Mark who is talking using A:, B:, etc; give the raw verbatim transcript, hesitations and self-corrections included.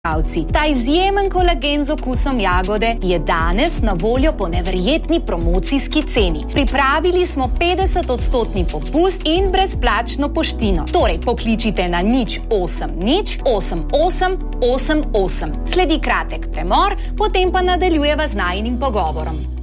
A: Ta izjemen kolagen z okusom jagode je danes na voljo po neverjetni promocijski ceni. Pripravili smo petdeset odstotni popust in brezplačno poštino. Torej, pokličite na nič osem nič osem osem osem osem. Sledi kratek premor, potem pa nadaljujeva z najinim pogovorom.